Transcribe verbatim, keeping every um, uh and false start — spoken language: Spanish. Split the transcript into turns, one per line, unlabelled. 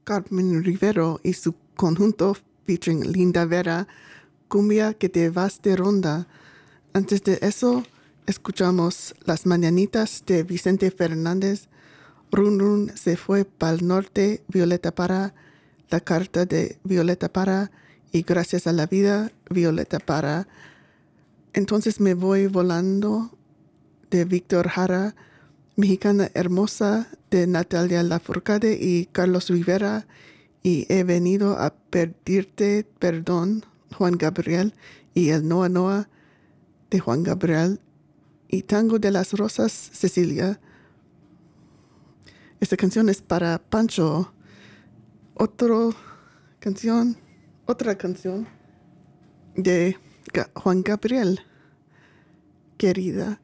Carmen Rivero y su conjunto featuring Linda Vera, Cumbia que te vas de ronda. Antes de eso, escuchamos Las Mañanitas de Vicente Fernández, Run Run se fue pa'l norte, Violeta Parra, La Carta de Violeta Parra y Gracias a la Vida, Violeta Parra. Entonces me voy volando de Víctor Jara, Mexicana Hermosa de Natalia Lafourcade y Carlos Rivera, y He venido a pedirte perdón, Juan Gabriel, y El Noa Noa de Juan Gabriel, y Tango de las Rosas, Cecilia. Esta canción es para Pancho. Otra canción, otra canción de Ga- Juan Gabriel, querida.